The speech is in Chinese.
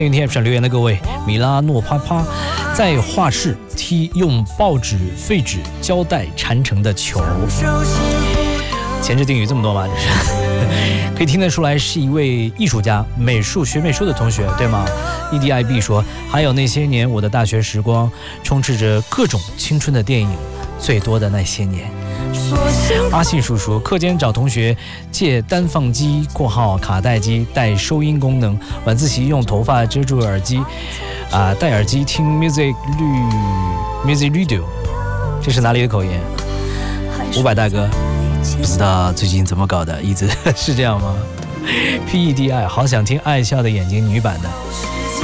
TF 上留言的各位，米拉诺啪啪在画室踢用报纸、废纸、胶带缠成的球。前置定语这么多吗？这是可以听得出来是一位艺术家，学美术的同学，对吗 ？EDIB 说，还有那些年我的大学时光，充斥着各种青春的电影，最多的那些年。阿信叔叔课间找同学借单放机（括号卡带机）带收音功能，晚自习用头发遮住耳机，戴耳机听 music radio。这是哪里的口音？500大哥，不知道最近怎么搞的，一直是这样吗？PEDI 好想听爱笑的眼睛女版的。